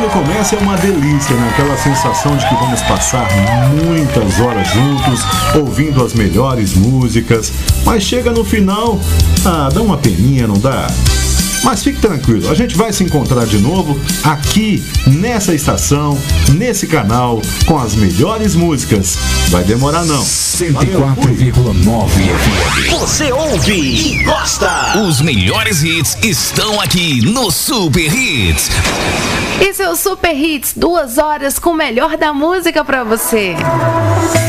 começa é uma delícia, né? Aquela sensação de que vamos passar muitas horas juntos, ouvindo as melhores músicas. Mas chega no final, dá uma peninha, não dá? Mas fique tranquilo, a gente vai se encontrar de novo aqui nessa estação, nesse canal, com as melhores músicas. Vai demorar não. 104,9 FM. Você ouve e gosta. Os melhores hits estão aqui no Super Hits. Esse é o Super Hits, 2 horas com o melhor da música pra você.